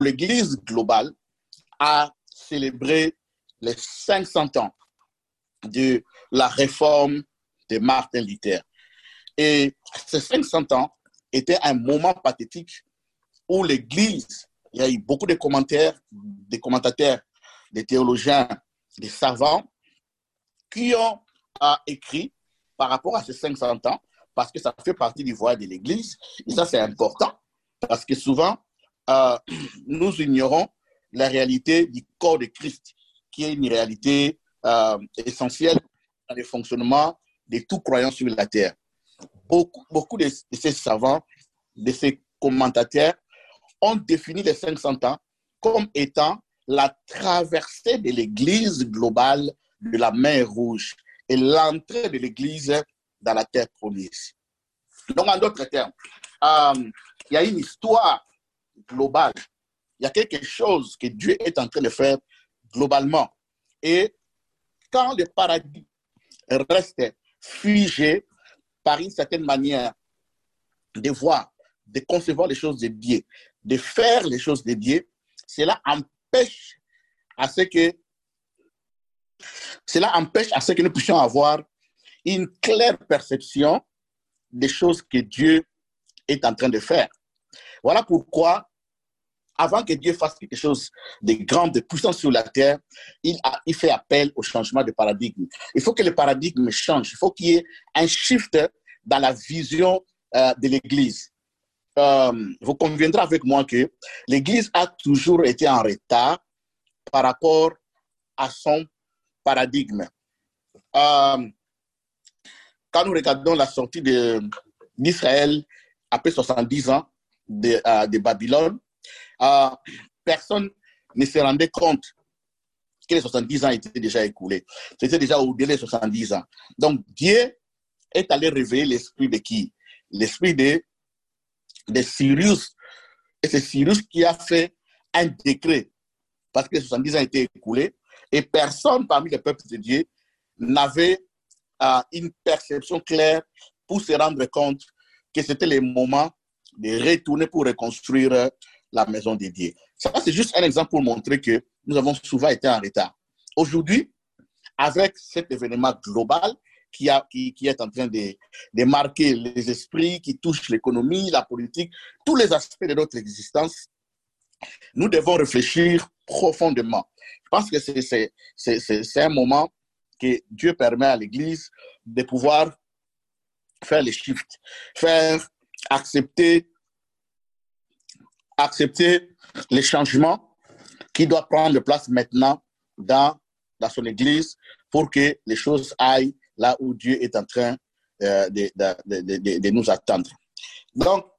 l'Église globale a célébré les 500 ans de la réforme de Martin Luther. Et ces 500 ans étaient un moment pathétique où l'Église, il y a eu beaucoup de commentaires, des commentateurs, des théologiens, des savants qui ont écrit par rapport à ces 500 ans, parce que ça fait partie du voyage de l'Église. Et ça, c'est important, parce que souvent, nous ignorons la réalité du corps de Christ, qui est une réalité essentielle dans le fonctionnement de tout croyant sur la terre. Beaucoup de ces savants, de ces commentateurs, ont défini les 500 ans comme étant la traversée de l'Église globale de la mer Rouge et l'entrée de l'Église dans la terre promise. Donc, en d'autres termes, il y a une histoire globale. Il y a quelque chose que Dieu est en train de faire globalement. Et quand le paradigme reste figé par une certaine manière de voir, de concevoir les choses de Dieu, de faire les choses de Dieu, cela empêche à ce que nous puissions avoir une claire perception des choses que Dieu est en train de faire. Voilà pourquoi, avant que Dieu fasse quelque chose de grand, de puissant sur la terre, il fait appel au changement de paradigme. Il faut que le paradigme change. Il faut qu'il y ait un shift dans la vision de l'Église. Vous conviendrez avec moi que l'Église a toujours été en retard par rapport à son paradigme. Quand nous regardons la sortie d'Israël après 70 ans de Babylone, personne ne se rendait compte que les 70 ans étaient déjà écoulés. C'était déjà au-delà des 70 ans. Donc, Dieu est allé réveiller l'esprit de qui? L'esprit de Cyrus. Et c'est Cyrus qui a fait un décret parce que les 70 ans étaient écoulés et personne parmi les peuples de Dieu n'avait une perception claire pour se rendre compte que c'était le moment de retourner pour reconstruire la maison de Dieu. Ça, c'est juste un exemple pour montrer que nous avons souvent été en retard. Aujourd'hui, avec cet événement global qui est en train de marquer les esprits, qui touche l'économie, la politique, tous les aspects de notre existence, nous devons réfléchir profondément. Je pense que c'est un moment que Dieu permet à l'Église de pouvoir faire les shifts, faire accepter les changements qui doivent prendre place maintenant dans son Église pour que les choses aillent là où Dieu est en train de nous attendre. Donc,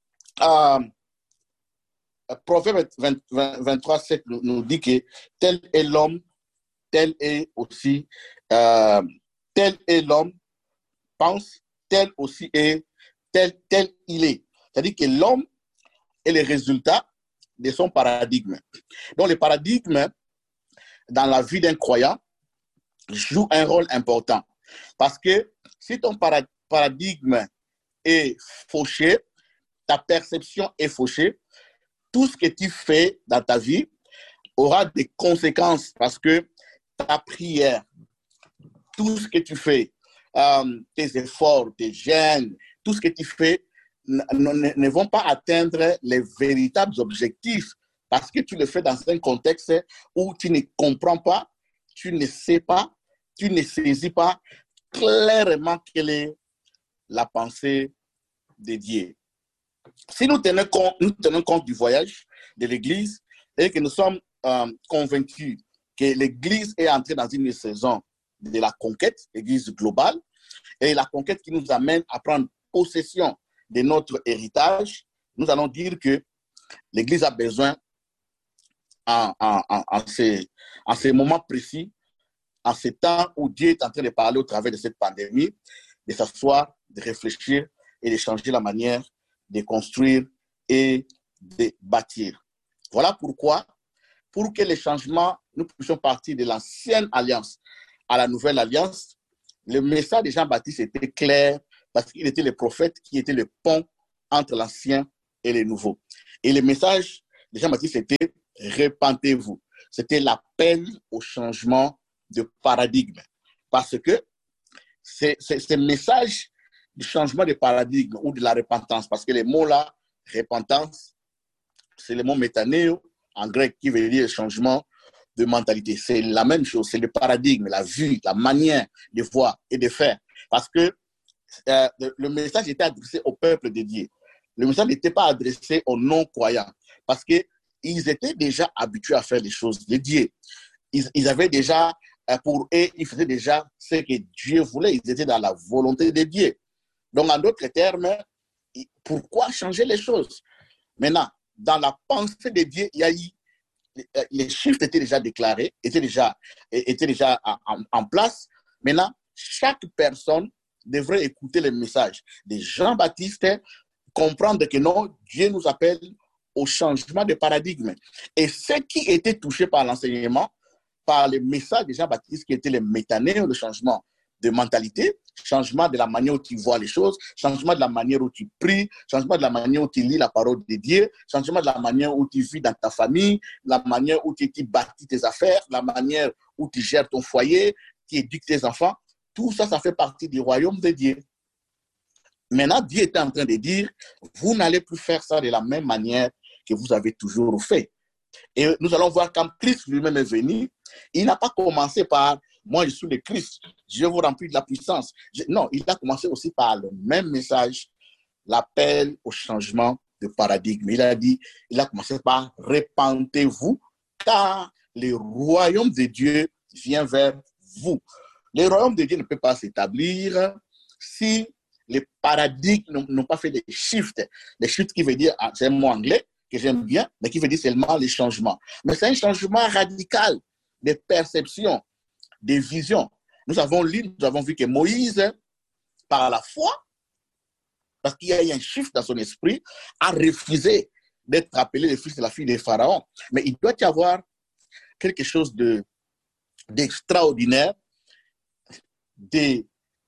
Proverbe 23:7 nous dit que tel est l'homme, tel est aussi, tel est l'homme, pense, tel aussi est, tel il est. C'est-à-dire que l'homme est le résultat de son paradigme. Donc, le paradigme dans la vie d'un croyant joue un rôle important. Parce que si ton paradigme est fauché, ta perception est fauchée, tout ce que tu fais dans ta vie aura des conséquences parce que ta prière, tout ce que tu fais, tes efforts, tes gènes, tout ce que tu fais ne vont pas atteindre les véritables objectifs parce que tu le fais dans un contexte où tu ne comprends pas, tu ne sais pas, tu ne saisis pas clairement quelle est la pensée de Dieu. Si nous tenons compte du voyage de l'Église et que nous sommes convaincus que l'Église est entrée dans une saison de la conquête, l'Église globale, et la conquête qui nous amène à prendre possession de notre héritage, nous allons dire que l'Église a besoin, en ces moments précis, en ces temps où Dieu est en train de parler au travers de cette pandémie, de s'asseoir, de réfléchir et de changer la manière de construire et de bâtir. Voilà pourquoi, pour que les changements, nous puissions partir de l'ancienne alliance à la nouvelle alliance, le message de Jean-Baptiste était clair parce qu'il était le prophète qui était le pont entre l'ancien et le nouveau. Et le message de Jean-Baptiste, c'était répentez-vous. C'était l'appel au changement de paradigme. Parce que c'est ce message du changement de paradigme ou de la repentance, parce que les mots là, repentance, c'est le mot métanéo en grec qui veut dire changement de mentalité. C'est la même chose, c'est le paradigme, la vue, la manière de voir et de faire. Parce que le message était adressé au peuple de Dieu. Le message n'était pas adressé aux non-croyants parce qu'ils étaient déjà habitués à faire les choses de Dieu. Ils avaient déjà, pour eux, ils faisaient déjà ce que Dieu voulait. Ils étaient dans la volonté de Dieu. Donc, en d'autres termes, pourquoi changer les choses? Maintenant, dans la pensée de Dieu, il y a eu, les chiffres étaient déjà déclarés, étaient déjà en place. Maintenant, chaque personne devrait écouter le message de Jean-Baptiste, comprendre que non, Dieu nous appelle au changement de paradigme. Et ceux qui étaient touchés par l'enseignement, par le message de Jean-Baptiste, qui était le métanéo, le changement de mentalité, changement de la manière où tu vois les choses, changement de la manière où tu pries, changement de la manière où tu lis la parole de Dieu, changement de la manière où tu vis dans ta famille, la manière où tu bâtis tes affaires, la manière où tu gères ton foyer, tu éduques tes enfants. Tout ça, ça fait partie du royaume de Dieu. Maintenant, Dieu est en train de dire, vous n'allez plus faire ça de la même manière que vous avez toujours fait. Et nous allons voir quand Christ lui-même est venu, il n'a pas commencé par « moi je suis le Christ, je vais vous remplir de la puissance ». Non, il a commencé aussi par le même message, l'appel au changement de paradigme. Il a dit, il a commencé par « répentez-vous, car le royaume de Dieu vient vers vous ». Le royaume de Dieu ne peut pas s'établir si les paradigmes n'ont pas fait des shifts. Les shifts qui veut dire, c'est un mot anglais que j'aime bien, mais qui veut dire seulement les changements. Mais c'est un changement radical de perception, de vision. Nous avons vu que Moïse, par la foi, parce qu'il y a eu un shift dans son esprit, a refusé d'être appelé le fils de la fille de Pharaon. Mais il doit y avoir quelque chose d'extraordinaire, je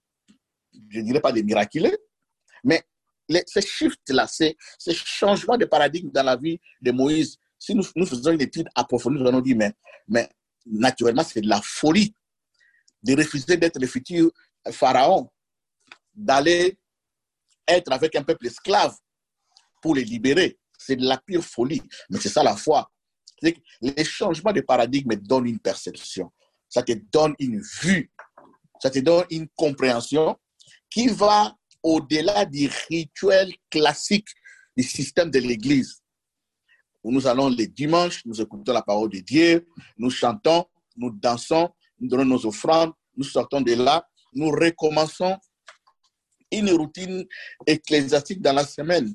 ne dirais pas de miraculeux, mais ce shift-là, ce changement de paradigme dans la vie de Moïse, si nous faisons une étude approfondie, nous allons dire, mais naturellement, c'est de la folie de refuser d'être le futur pharaon, d'aller être avec un peuple esclave pour les libérer. C'est de la pure folie. Mais c'est ça la foi. Les changements de paradigme donnent une perception. Ça te donne une vue. Ça te donne une compréhension qui va au-delà du rituel classique du système de l'Église. Où nous allons les dimanches, nous écoutons la parole de Dieu, nous chantons, nous dansons, nous donnons nos offrandes, nous sortons de là, nous recommençons une routine ecclésiastique dans la semaine.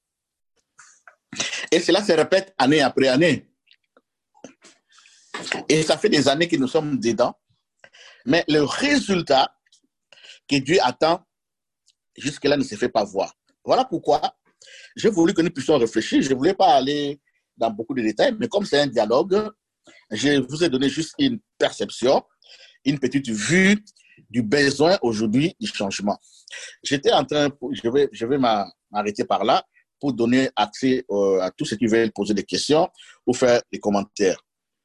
Et cela se répète année après année. Et ça fait des années que nous sommes dedans. Mais le résultat que Dieu attend, jusque-là, ne se fait pas voir. Voilà pourquoi j'ai voulu que nous puissions réfléchir. Je ne voulais pas aller dans beaucoup de détails, mais comme c'est un dialogue, je vous ai donné juste une perception, une petite vue du besoin aujourd'hui du changement. J'étais en train, je vais m'arrêter par là pour donner accès à tous ceux qui veulent poser des questions ou faire des commentaires.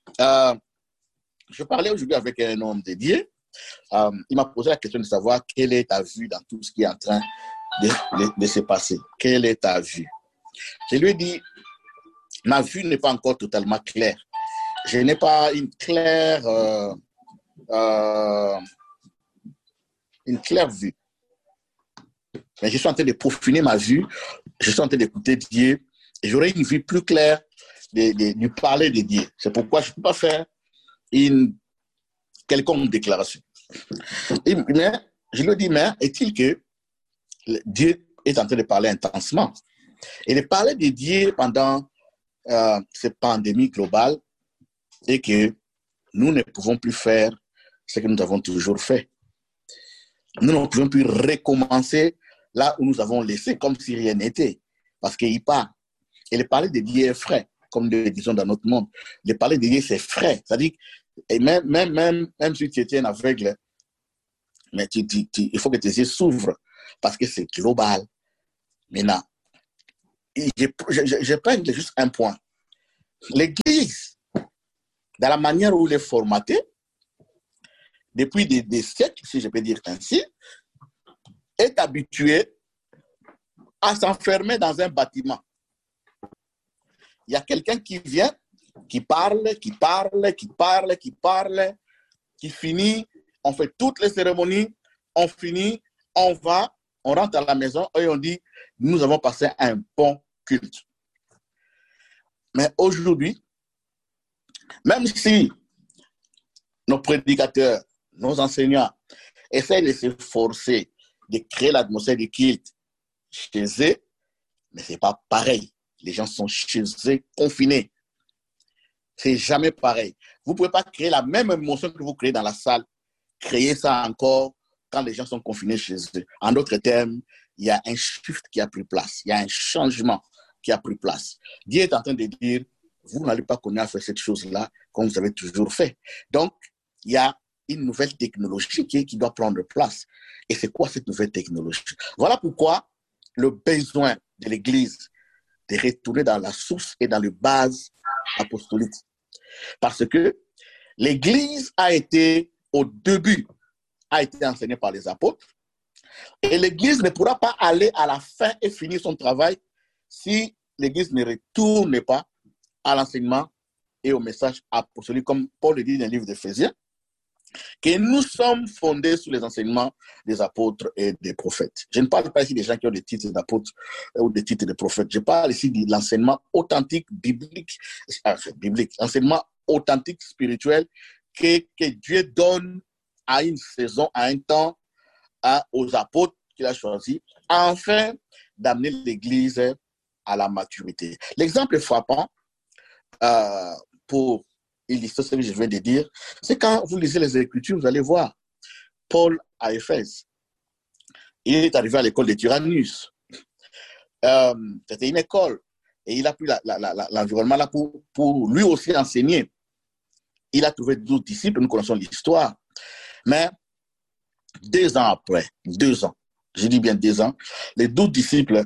Je parlais aujourd'hui avec un homme dédié. Il m'a posé la question de savoir quelle est ta vue dans tout ce qui est en train de se passer. Quelle est ta vue? Je lui ai dit, ma vue n'est pas encore totalement claire. Je n'ai pas une claire vue. Mais je suis en train de peaufiner ma vue. Je suis en train d'écouter Dieu. Et j'aurai une vue plus claire du parler de Dieu. C'est pourquoi je ne peux pas faire une quelconque déclaration. Mais je lui dis, mais est-il que Dieu est en train de parler intensement? Et de parler de Dieu pendant cette pandémie globale et que nous ne pouvons plus faire ce que nous avons toujours fait. Nous ne pouvons plus recommencer là où nous avons laissé, comme si rien n'était. Parce qu'il part. Et le parler de Dieu est frais, comme nous le disons dans notre monde. Le parler de Dieu, c'est frais. C'est-à-dire, et même si tu étais un aveugle, mais il faut que tes yeux s'ouvrent parce que c'est global. Maintenant, je prends juste un point. l'Église, dans la manière où elle est formatée, depuis des siècles, si je peux dire ainsi, est habituée à s'enfermer dans un bâtiment. Il y a quelqu'un qui vient, qui parle, qui finit, on fait toutes les cérémonies, on finit, on va, on rentre à la maison et on dit, nous avons passé un bon culte. Mais aujourd'hui, même si nos prédicateurs, nos enseignants essaient de se forcer de créer l'atmosphère du culte chez eux, mais ce n'est pas pareil. Les gens sont chez eux confinés. C'est jamais pareil. Vous ne pouvez pas créer la même émotion que vous créez dans la salle, créer ça encore quand les gens sont confinés chez eux. En d'autres termes, il y a un shift qui a pris place. Il y a un changement qui a pris place. Dieu est en train de dire, vous n'allez pas continuer à faire cette chose-là comme vous avez toujours fait. Donc, il y a une nouvelle technologie qui doit prendre place. Et c'est quoi cette nouvelle technologie? Voilà pourquoi le besoin de l'Église de retourner dans la source et dans les bases apostoliques. Parce que l'Église a été, au début, a été enseignée par les apôtres. Et l'Église ne pourra pas aller à la fin et finir son travail si l'Église ne retourne pas à l'enseignement et au message apostolique, comme Paul le dit dans le livre d'Éphésiens, que nous sommes fondés sur les enseignements des apôtres et des prophètes. Je ne parle pas ici des gens qui ont des titres d'apôtres ou des titres de prophètes. Je parle ici de l'enseignement authentique, biblique, enseignement authentique, spirituel, que Dieu donne à une saison, à un temps, aux apôtres qu'il a choisis, afin d'amener l'Église à la maturité. L'exemple frappant pour illustrer ce que je viens de dire, c'est quand vous lisez les Écritures, vous allez voir Paul à Éphèse. Il est arrivé à l'école de Tyrannus. C'était une école et il a pris l'environnement là pour lui aussi enseigner. Il a trouvé 12 disciples, nous connaissons l'histoire. Mais 2 ans après, 2 ans, je dis bien 2 ans, les 12 disciples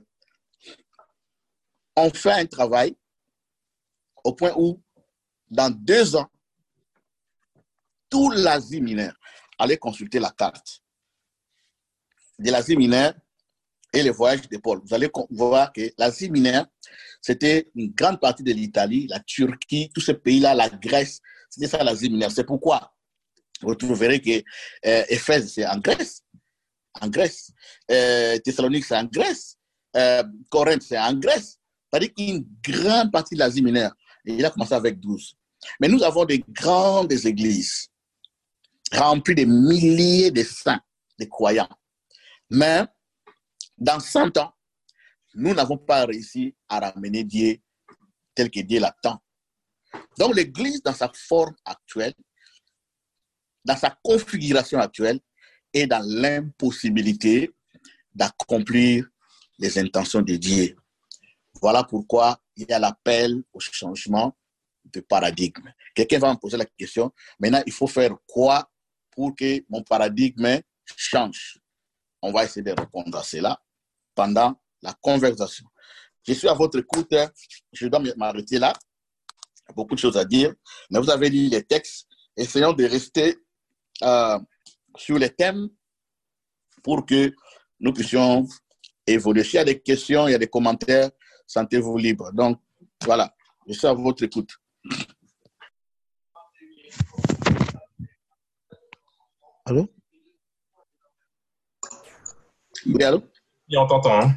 ont fait un travail au point où, dans 2 ans, tout l'Asie mineure allait consulter la carte de l'Asie mineure et les voyages de Paul. Vous allez voir que l'Asie mineure, c'était une grande partie de l'Italie, la Turquie, tous ces pays-là, la Grèce, c'était ça l'Asie mineure. C'est pourquoi vous trouverez que Éphèse, c'est en Grèce. En Grèce. Thessalonique, c'est en Grèce. Corinthe, c'est en Grèce. C'est-à-dire qu'une grande partie de l'Asie mineure, et il a commencé avec 12. Mais nous avons des grandes églises remplies de milliers de saints, de croyants. Mais dans 100 ans, nous n'avons pas réussi à ramener Dieu tel que Dieu l'attend. Donc l'Église, dans sa forme actuelle, dans sa configuration actuelle, est dans l'impossibilité d'accomplir les intentions de Dieu. Voilà pourquoi il y a l'appel au changement de paradigme. Quelqu'un va me poser la question, maintenant il faut faire quoi pour que mon paradigme change? On va essayer de répondre à cela pendant la conversation. Je suis à votre écoute, je dois m'arrêter là. Il y a beaucoup de choses à dire, mais vous avez lu les textes. Essayons de rester sur les thèmes pour que nous puissions évoluer. S'il y a des questions, il y a des commentaires, sentez-vous libre. Donc, voilà, je suis à votre écoute. Allô? Oui, allô? Oui, on t'entend. Hein?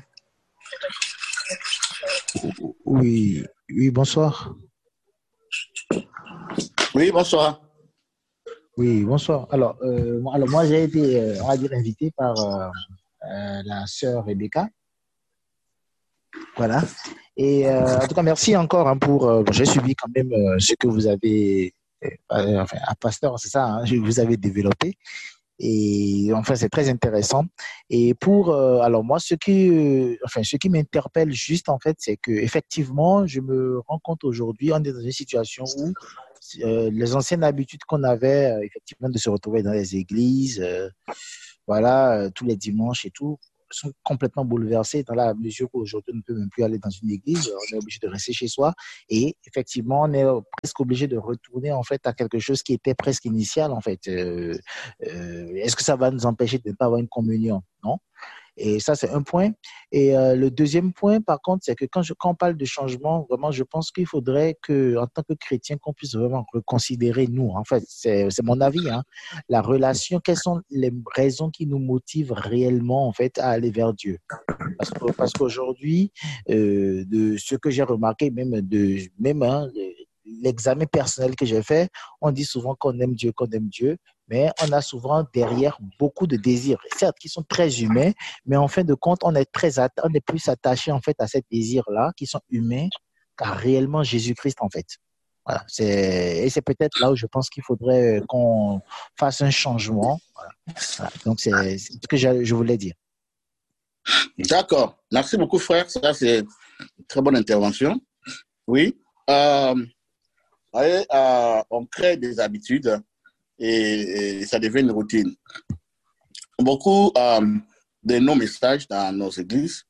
Oui, bonsoir. Oui, bonsoir. Oui, bonsoir. Alors moi, j'ai été, on va dire, invité par la sœur Rebecca. Voilà. Et en tout cas, merci encore pour. J'ai suivi quand même ce que vous avez, enfin, à Pasteur, c'est ça, hein, vous avez développé. Et enfin, c'est très intéressant. Et alors moi, ce qui m'interpelle juste en fait, c'est que effectivement, je me rends compte aujourd'hui, on est dans une situation où les anciennes habitudes qu'on avait, effectivement, de se retrouver dans les églises, voilà, tous les dimanches et tout, sont complètement bouleversés dans la mesure où aujourd'hui on ne peut même plus aller dans une église, on est obligé de rester chez soi et effectivement on est presque obligé de retourner en fait à quelque chose qui était presque initial en fait. Est-ce que ça va nous empêcher de ne pas avoir une communion? Non. Et ça, c'est un point. Et le deuxième point, par contre, c'est que quand on parle de changement, vraiment, je pense qu'il faudrait que, en tant que chrétien, qu'on puisse vraiment reconsidérer nous. En fait, c'est mon avis, hein, la relation. Quelles sont les raisons qui nous motivent réellement, en fait, à aller vers Dieu? Parce qu'aujourd'hui, de ce que j'ai remarqué, même hein, l'examen personnel que j'ai fait, on dit souvent qu'on aime Dieu, mais on a souvent derrière beaucoup de désirs, certes qui sont très humains, mais en fin de compte, on est plus attaché en fait à ces désirs-là qui sont humains qu'à réellement Jésus-Christ en fait. Voilà, et c'est peut-être là où je pense qu'il faudrait qu'on fasse un changement. Voilà. Voilà. Donc c'est ce que je voulais dire. D'accord. Merci beaucoup, frère. Ça, c'est une très bonne intervention. Oui. On crée des habitudes et ça devient une routine. Beaucoup de nos messages dans nos églises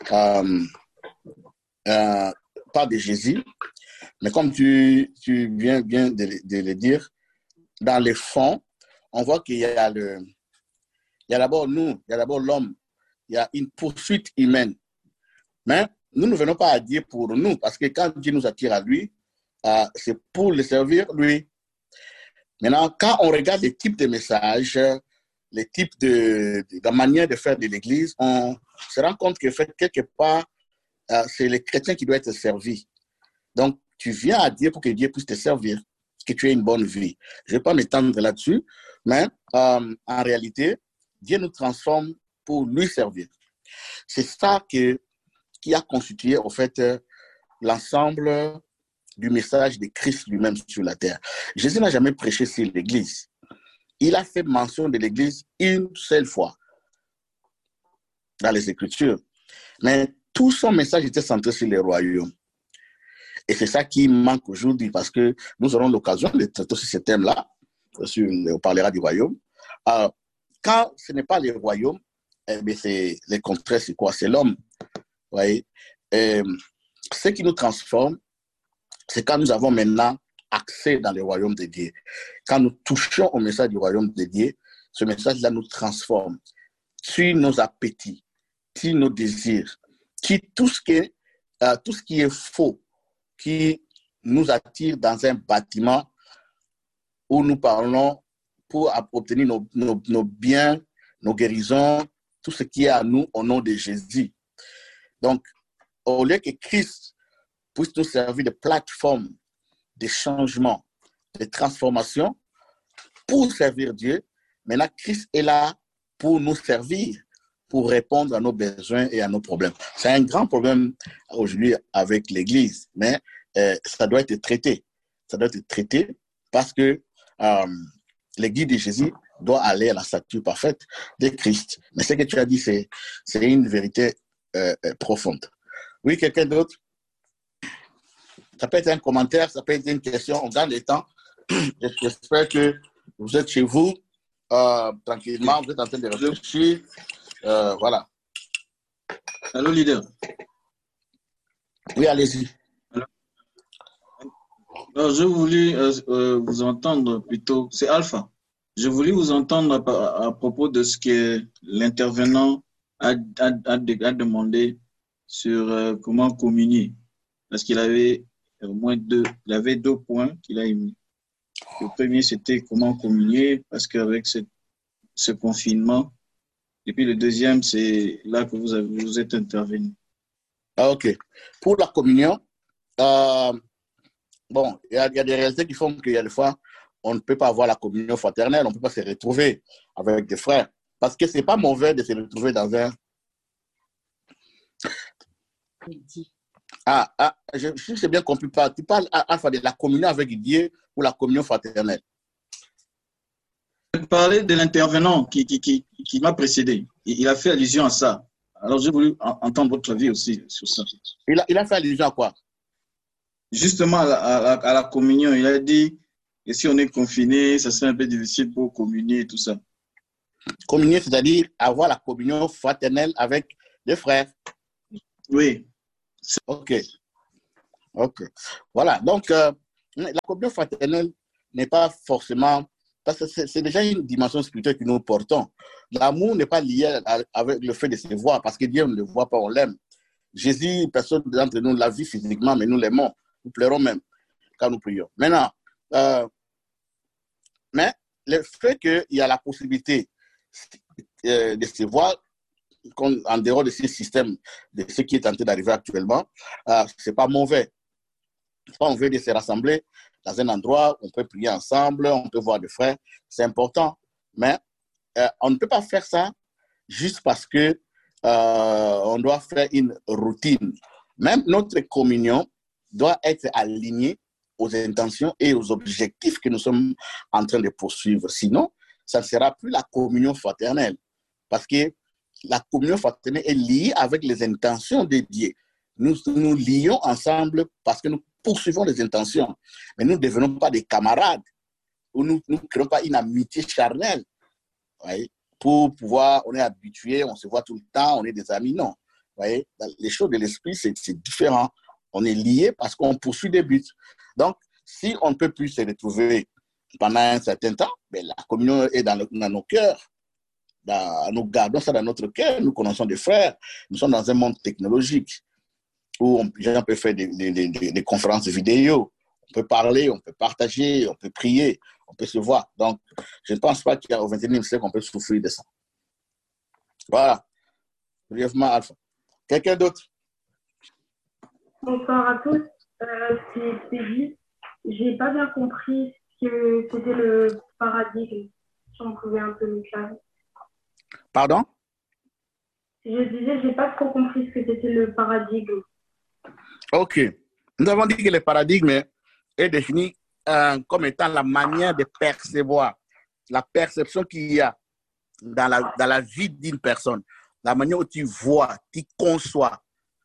parlent de Jésus, mais comme tu viens bien de le dire, dans les fonds, on voit qu'il y a d'abord nous, il y a d'abord l'homme, il y a une poursuite humaine. Mais nous ne venons pas à Dieu pour nous, parce que quand Dieu nous attire à lui, c'est pour le servir lui. Maintenant, quand on regarde les types de messages, les types de manière de faire de l'Église, on se rend compte que quelque part, c'est le chrétien qui doit être servi. Donc, tu viens à Dieu pour que Dieu puisse te servir, que tu aies une bonne vie. Je ne vais pas m'étendre là-dessus, mais en réalité, Dieu nous transforme pour lui servir. C'est ça qui a constitué, en fait, l'ensemble du message de Christ lui-même sur la terre. Jésus n'a jamais prêché sur l'Église. Il a fait mention de l'Église une seule fois dans les Écritures. Mais tout son message était centré sur le royaume. Et c'est ça qui manque aujourd'hui parce que nous aurons l'occasion de traiter sur ce thème-là. On parlera du royaume. Quand ce n'est pas le royaume, c'est le contraire, c'est quoi? C'est l'homme. Voyez? Ce qui nous transforme, c'est quand nous avons maintenant accès dans le royaume de Dieu. Quand nous touchons au message du royaume de Dieu, ce message-là nous transforme, tue nos appétits, tue nos désirs, tue tout ce qui est faux, qui nous attire dans un bâtiment où nous parlons pour obtenir nos biens, nos guérisons, tout ce qui est à nous au nom de Jésus. Donc, au lieu que Christ puisse nous servir de plateforme de changement, de transformation pour servir Dieu, maintenant Christ est là pour nous servir, pour répondre à nos besoins et à nos problèmes. C'est un grand problème aujourd'hui avec l'Église, mais ça doit être traité. Ça doit être traité parce que l'Église de Jésus doit aller à la stature parfaite de Christ. Mais ce que tu as dit, c'est une vérité profonde. Oui, quelqu'un d'autre? Ça peut être un commentaire, ça peut être une question, on garde le temps. J'espère que vous êtes chez vous, tranquillement, vous êtes en train de réfléchir. Voilà. Allô, leader. Oui, allez-y. Alors, je voulais vous entendre plutôt, c'est Alpha. Je voulais vous entendre à propos de ce que l'intervenant a demandé sur comment communier. Parce qu'il avait il avait deux points qu'il a émis. Le premier, c'était comment communier, parce qu'avec ce confinement, et puis le deuxième, c'est là que vous êtes intervenu. OK. Pour la communion, bon, il y a des réalités qui font qu'il y a des fois, on ne peut pas avoir la communion fraternelle, on ne peut pas se retrouver avec des frères. Parce que ce n'est pas mauvais de se retrouver dans un... Si j'ai bien compris, tu parles Alpha de la communion avec Dieu ou la communion fraternelle? Je parlais de l'intervenant qui m'a précédé. Il a fait allusion à ça. Alors, j'ai voulu entendre votre avis aussi sur ça. Il a fait allusion à quoi? Justement, à la communion. Il a dit que si on est confiné, ça serait un peu difficile pour communier et tout ça. Communier, c'est-à-dire avoir la communion fraternelle avec les frères. Oui. Ok. Ok. Voilà. Donc, la communion fraternelle n'est pas forcément... Parce que c'est déjà une dimension spirituelle que nous portons. L'amour n'est pas lié avec le fait de se voir, parce que Dieu ne le voit pas, on l'aime. Jésus, personne d'entre nous l'a vu physiquement, mais nous l'aimons. Nous pleurons même quand nous prions. Maintenant, mais le fait qu'il y a la possibilité de se voir en dehors de ce système, de ce qui est en train d'arriver actuellement, ce n'est pas mauvais. On veut de se rassembler dans un endroit où on peut prier ensemble, on peut voir des frères, c'est important. Mais on ne peut pas faire ça juste parce que on doit faire une routine. Même notre communion doit être alignée aux intentions et aux objectifs que nous sommes en train de poursuivre. Sinon, ça ne sera plus la communion fraternelle. Parce que la communion fraternelle est liée avec les intentions de Dieu. Nous nous lions ensemble parce que nous poursuivons les intentions. Mais nous ne devenons pas des camarades ou nous ne créons pas une amitié charnelle. Voyez? Pour pouvoir, on est habitué, on se voit tout le temps, on est des amis. Non. Voyez? Les choses de l'esprit, c'est différent. On est liés parce qu'on poursuit des buts. Donc, si on ne peut plus se retrouver pendant un certain temps, ben, la communion est dans nos cœurs. Nous gardons ça dans notre cœur. Nous connaissons des frères. Nous sommes dans un monde technologique où les gens peuvent faire des conférences vidéo. On peut parler, on peut partager, on peut prier, on peut se voir. Donc, je ne pense pas qu'au XXIe siècle, on peut souffrir de ça. Voilà. Brièvement, Alpha. Quelqu'un d'autre? Bonsoir à tous. C'est Peggy. Je n'ai pas bien compris ce que c'était le paradigme. Si on pouvait un peu nous clarifier. Pardon? Je disais, je n'ai pas trop compris ce que c'était le paradigme. Ok. Nous avons dit que le paradigme est défini comme étant la manière de percevoir, la perception qu'il y a dans la vie d'une personne, la manière où tu vois, tu conçois.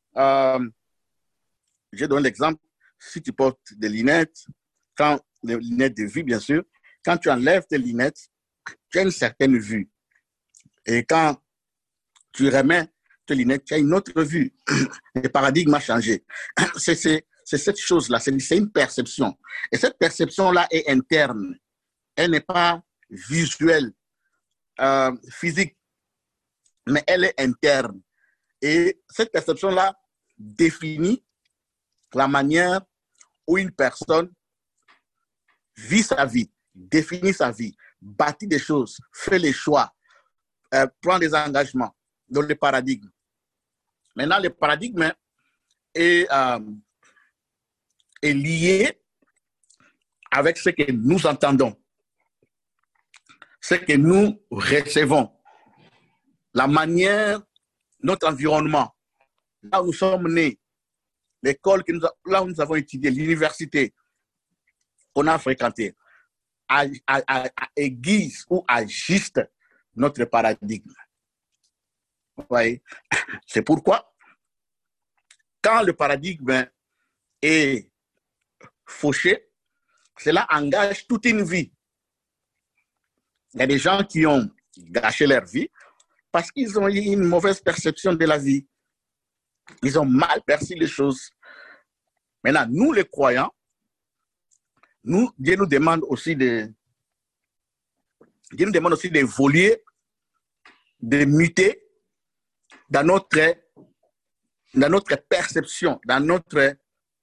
Je donne l'exemple, si tu portes des lunettes, des lunettes de vue, bien sûr, quand tu enlèves tes lunettes, tu as une certaine vue. Et quand tu remets tes lunettes, tu as une autre vue. Le paradigme a changé. C'est cette chose-là, c'est une perception. Et cette perception-là est interne. Elle n'est pas visuelle, physique, mais elle est interne. Et cette perception-là définit la manière où une personne vit sa vie, définit sa vie, bâtit des choses, fait les choix, prend des engagements dans le paradigme. Maintenant, le paradigme est lié avec ce que nous entendons, ce que nous recevons, la manière, notre environnement, là où nous sommes nés, l'école, là où nous avons étudié, l'université qu'on a fréquentée, aiguise ou ajuste notre paradigme. Vous voyez? C'est pourquoi, quand le paradigme est fauché, cela engage toute une vie. Il y a des gens qui ont gâché leur vie parce qu'ils ont eu une mauvaise perception de la vie. Ils ont mal perçu les choses. Maintenant, nous les croyants, Dieu nous demande aussi d'évoluer, de muter dans notre perception, dans notre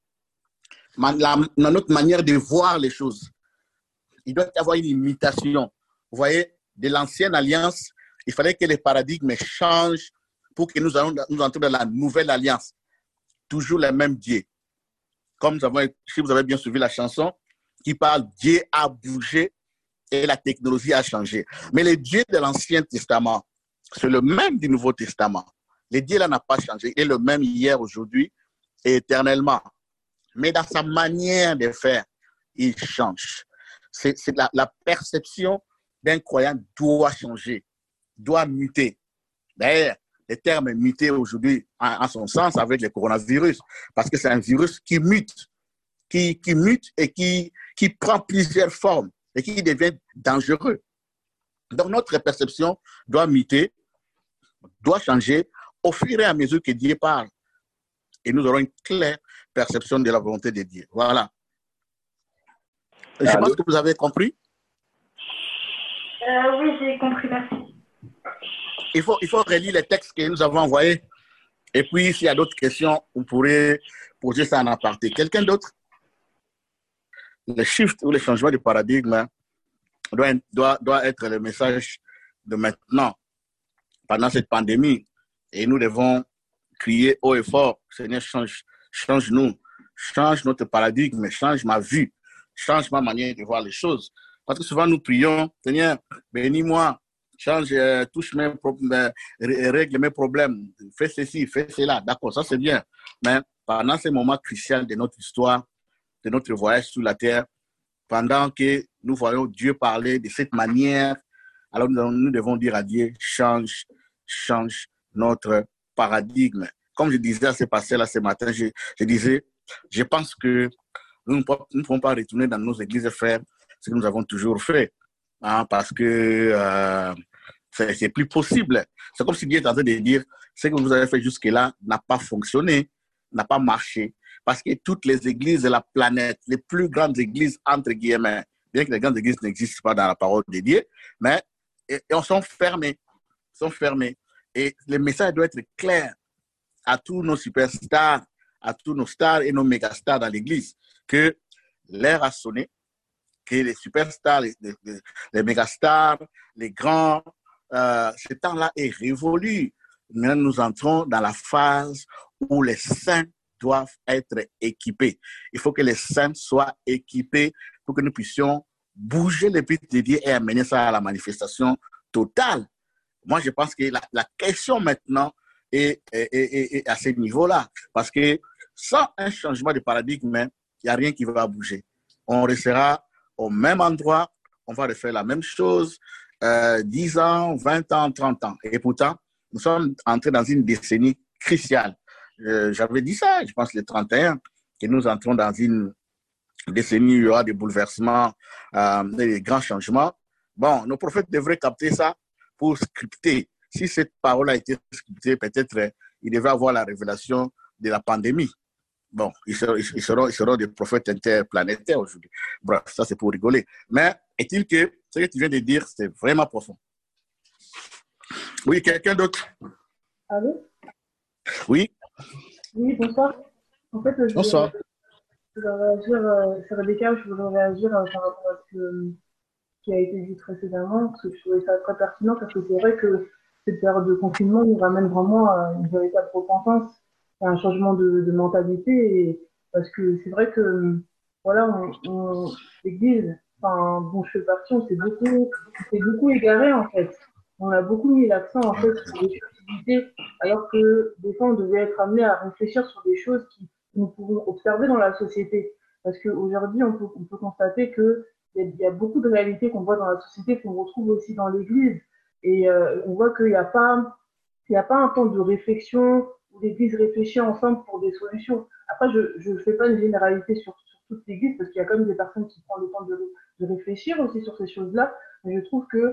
manière de voir les choses. Il doit y avoir une imitation. Vous voyez, de l'ancienne alliance, il fallait que les paradigmes changent pour que nous entrions dans la nouvelle alliance. Toujours le même Dieu. Comme si vous avez bien suivi la chanson, qui parle Dieu a bougé et la technologie a changé. Mais le Dieu de l'Ancien Testament, c'est le même du Nouveau Testament. Le Dieu là n'a pas changé. Il est le même hier, aujourd'hui et éternellement. Mais dans sa manière de faire, il change. C'est la perception d'un croyant doit changer, doit muter. D'ailleurs, le terme muter aujourd'hui en son sens avec le coronavirus, parce que c'est un virus qui mute, qui mute et qui prend plusieurs formes et qui devient dangereux. Donc, notre perception doit muter, doit changer au fur et à mesure que Dieu parle. Et nous aurons une claire perception de la volonté de Dieu. Voilà. Je pense que vous avez compris. Oui, j'ai compris, merci. Il faut relire les textes que nous avons envoyés. Et puis, s'il y a d'autres questions, vous pourrez poser ça en aparté. Quelqu'un d'autre? Le shift ou le changement de paradigme doit être le message de maintenant, pendant cette pandémie. Et nous devons crier haut et fort, Seigneur, change-nous, change notre paradigme, change ma vue, change ma manière de voir les choses. Parce que souvent nous prions, Seigneur, bénis-moi, change, touche règle mes problèmes, fais ceci, fais cela. D'accord, ça c'est bien. Mais pendant ces moments cruciaux de notre histoire, de notre voyage sur la terre, pendant que nous voyons Dieu parler de cette manière, alors nous devons dire à Dieu, change notre paradigme. Comme je disais à ce passé-là ce matin, je disais, je pense que nous ne pouvons pas retourner dans nos églises et faire ce que nous avons toujours fait, hein, parce que c'est plus possible. C'est comme si Dieu est en train de dire, ce que vous avez fait jusque-là n'a pas fonctionné, n'a pas marché, parce que toutes les églises de la planète, les plus grandes églises, entre guillemets, bien que les grandes églises n'existent pas dans la parole de Dieu, mais elles sont fermées. Et le message doit être clair à tous nos superstars, à tous nos stars et nos mégastars dans l'église, que l'heure a sonné, que les superstars, les mégastars, les grands, ce temps-là est révolu. Maintenant, nous entrons dans la phase où les saints doivent être équipés. Il faut que les saints soient équipés pour que nous puissions bouger les pieds de Dieu et amener ça à la manifestation totale. Moi, je pense que la question maintenant est à ce niveau-là. Parce que sans un changement de paradigme, il n'y a rien qui va bouger. On restera au même endroit, on va refaire la même chose 10 ans, 20 ans, 30 ans. Et pourtant, nous sommes entrés dans une décennie cruciale. J'avais dit ça, je pense le 31, que nous entrons dans une décennie où il y aura des bouleversements, des grands changements. Bon, nos prophètes devraient capter ça pour scripter. Si cette parole a été scriptée, peut-être il devrait avoir la révélation de la pandémie. Bon, ils seront des prophètes interplanétaires aujourd'hui. Bref, ça c'est pour rigoler. Mais est-il que ce que tu viens de dire, c'est vraiment profond? Oui, quelqu'un d'autre? Allô? Oui. Oui, bonsoir. En fait, Bonsoir. Je voudrais réagir, c'est Rebecca, je voudrais réagir par rapport à ce qui a été dit précédemment, parce que je trouvais ça très pertinent, parce que c'est vrai que cette période de confinement nous ramène vraiment à une véritable repentance, à un changement de mentalité, et parce que c'est vrai que, voilà, l'Église, enfin, dont je fais partie, on s'est beaucoup égaré, en fait. On a beaucoup mis l'accent, en fait, sur les subtilités, alors que, des fois, on devait être amené à réfléchir sur des choses que nous pouvons observer dans la société. Parce qu'aujourd'hui, on peut constater que il y a beaucoup de réalités qu'on voit dans la société, qu'on retrouve aussi dans l'Église. Et on voit qu'il n'y a pas un temps de réflexion où l'Église réfléchit ensemble pour des solutions. Après, je ne fais pas une généralité sur toute l'Église, parce qu'il y a quand même des personnes qui prennent le temps de réfléchir aussi sur ces choses-là. Mais je trouve que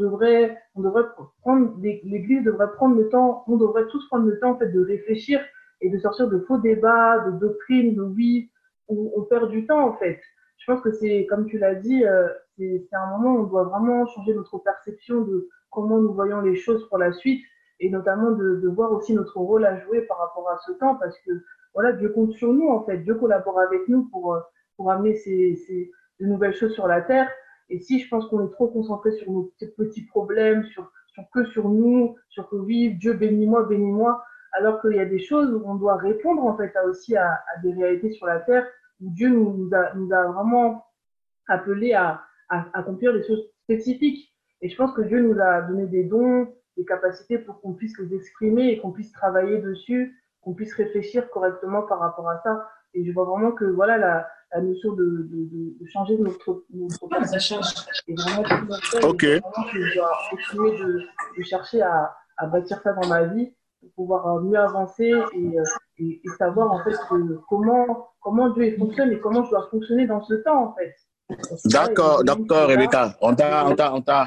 l'Église devrait prendre le temps, on devrait tous prendre le temps en fait de réfléchir et de sortir de faux débats, de doctrines, de oui, où on perd du temps en fait. Je pense que c'est, comme tu l'as dit, c'est un moment où on doit vraiment changer notre perception de comment nous voyons les choses pour la suite, et notamment de voir aussi notre rôle à jouer par rapport à ce temps, parce que voilà, Dieu compte sur nous en fait, Dieu collabore avec nous pour amener de nouvelles choses sur la terre. Et si je pense qu'on est trop concentré sur nos petits problèmes, sur nous, sur que oui, Dieu bénis-moi, alors qu'il y a des choses où on doit répondre en fait aussi à des réalités sur la terre, où Dieu nous a vraiment appelés à accomplir des choses spécifiques. Et je pense que Dieu nous a donné des dons, des capacités pour qu'on puisse les exprimer et qu'on puisse travailler dessus, qu'on puisse réfléchir correctement par rapport à ça. Et je vois vraiment que voilà, la notion de changer notre perception est vraiment primordiale. Ok. Et vraiment que je dois continuer de chercher à bâtir ça dans ma vie pour pouvoir mieux avancer et savoir en fait comment Dieu fonctionne et comment je dois fonctionner dans ce temps en fait. D'accord, Rebecca. On t'a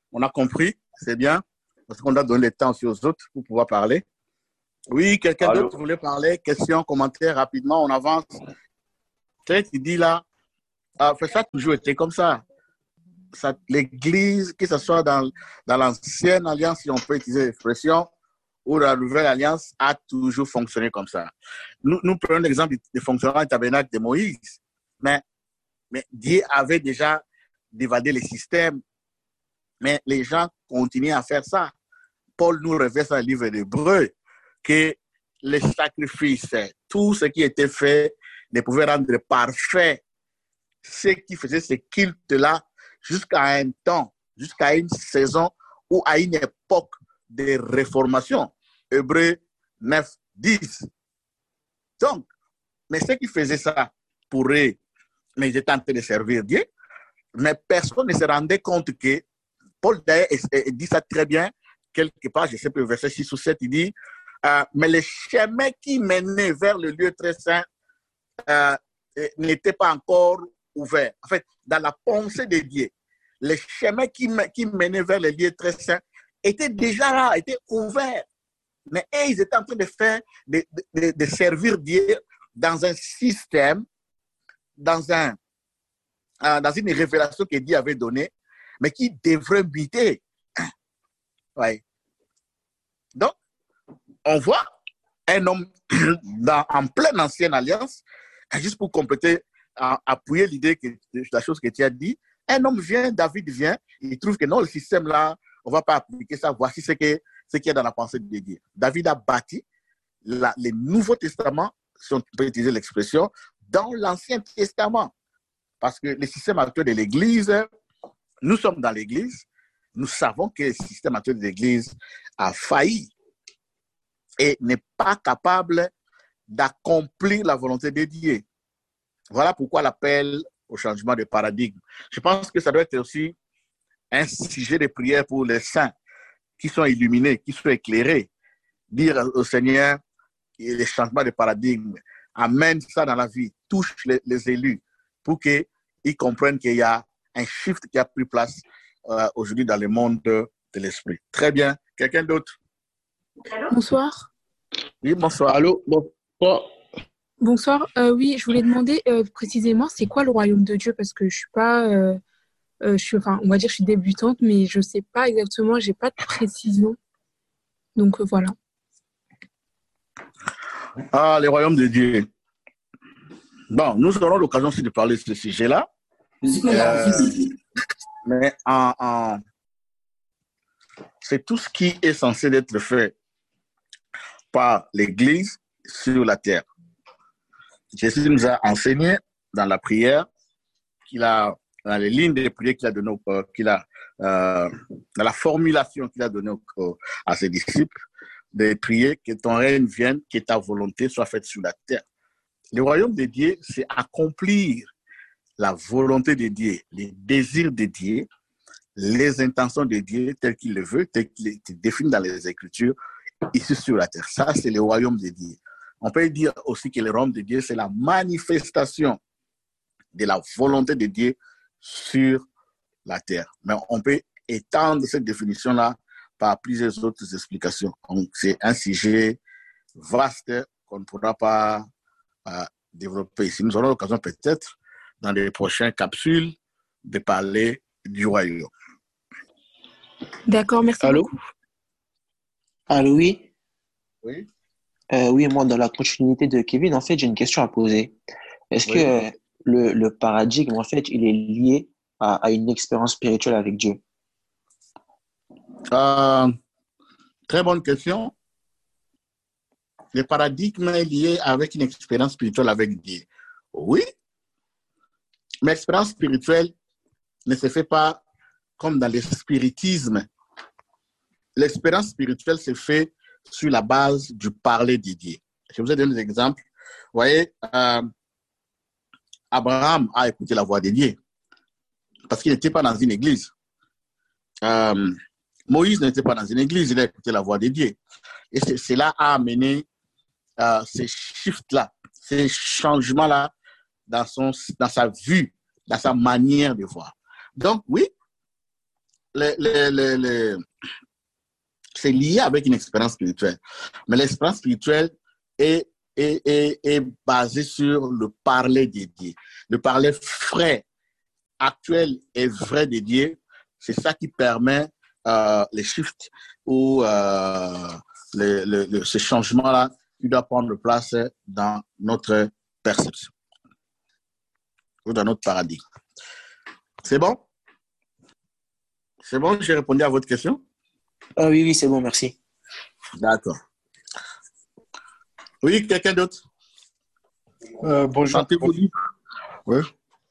on a compris, c'est bien, parce qu'on doit donner le temps aussi aux autres pour pouvoir parler. Oui, quelqu'un d'autre voulait parler, question, commentaire, rapidement, on avance. Tu dis là, ça a toujours été comme ça. L'Église, que ce soit dans l'ancienne alliance, si on peut utiliser l'expression, ou la nouvelle alliance, a toujours fonctionné comme ça. Nous prenons l'exemple du fonctionnement du tabernacle de Moïse, mais Dieu avait déjà dévadé les systèmes, mais les gens continuent à faire ça. Paul nous révèle dans le livre d'Hébreux que les sacrifices, tout ce qui était fait, ne pouvait rendre parfait ceux qui faisaient ce culte-là jusqu'à un temps, jusqu'à une saison ou à une époque de réformation. Hébreux 9, 10. Donc, mais ceux qui faisaient ça pourraient, mais ils étaient en train de servir Dieu, mais personne ne se rendait compte que Paul d'ailleurs dit ça très bien, quelque part, je sais plus, verset 6 ou 7, il dit mais le chemin qui menait vers le lieu très saint n'était pas encore ouvert. En fait, dans la pensée de Dieu, le chemin qui menait vers le lieu très saint était déjà là, était ouvert. Mais ils étaient en train de faire, de servir Dieu dans un système, dans une révélation que Dieu avait donnée, mais qui devrait muter. Ouais. Donc, on voit un homme en pleine ancienne alliance, juste pour compléter, appuyer l'idée que la chose que tu as dit, un homme vient, David vient, il trouve que non, le système là, on ne va pas appliquer ça, voici ce qu'il y a dans la pensée de Dieu. David a bâti le Nouveau Testament, si on peut utiliser l'expression, dans l'Ancien Testament. Parce que le système actuel de l'Église, nous sommes dans l'Église, nous savons que le système actuel de l'Église a failli et n'est pas capable d'accomplir la volonté de Dieu. Voilà pourquoi l'appel au changement de paradigme. Je pense que ça doit être aussi un sujet de prière pour les saints qui sont illuminés, qui sont éclairés. Dire au Seigneur, les changements de paradigme, amène ça dans la vie, touche les élus pour qu'ils comprennent qu'il y a un shift qui a pris place aujourd'hui dans le monde de l'esprit. Très bien. Quelqu'un d'autre? Bonsoir. Oui, bonsoir. Allô? Bonsoir. Oui, je voulais demander précisément, c'est quoi le royaume de Dieu? Parce que je suis pas, on va dire, je suis débutante, mais je sais pas exactement, j'ai pas de précision. Donc voilà. Le royaume de Dieu. Bon, nous aurons l'occasion aussi de parler de ce sujet-là. Mais c'est tout ce qui est censé être fait par l'Église sur la terre. Jésus nous a enseigné dans la prière dans les lignes de prière qu'il a données, dans la formulation qu'il a donnée à ses disciples, de prier que ton règne vienne, que ta volonté soit faite sur la terre. Le royaume de Dieu, c'est accomplir la volonté de Dieu, les désirs de Dieu, les intentions de Dieu telles qu'il le veut, telles qu'il est défini dans les Écritures, ici sur la terre. Ça, c'est le royaume de Dieu. On peut dire aussi que le royaume de Dieu, c'est la manifestation de la volonté de Dieu sur la terre. Mais on peut étendre cette définition-là par plusieurs autres explications. Donc, c'est un sujet vaste qu'on ne pourra pas développer ici. Nous aurons l'occasion peut-être, dans les prochaines capsules, de parler du royaume. D'accord, merci beaucoup. Allô, oui. Oui. Oui, moi, dans la continuité de Kevin, en fait, j'ai une question à poser. Est-ce que le paradigme, en fait, il est lié à une expérience spirituelle avec Dieu? Très bonne question. Le paradigme est lié avec une expérience spirituelle avec Dieu. Oui, mais l'expérience spirituelle ne se fait pas comme dans le spiritisme. L'expérience spirituelle se fait sur la base du parler de Dieu. Je vous ai donné des exemples. Vous voyez, Abraham a écouté la voix de Dieu parce qu'il n'était pas dans une église. Moïse n'était pas dans une église, il a écouté la voix de Dieu. Et cela a amené ces shifts-là, ces changements-là dans sa vue, dans sa manière de voir. Donc, oui, c'est lié avec une expérience spirituelle. Mais l'expérience spirituelle est basée sur le parler dédié. Le parler frais, actuel et vrai dédié, c'est ça qui permet les shifts ou ce changement-là qui doit prendre place dans notre perception ou dans notre paradigme. C'est bon? C'est bon, j'ai répondu à votre question? Oui, c'est bon, merci. D'accord. Oui, quelqu'un d'autre? Bonjour. Sentez-vous libre? Oui.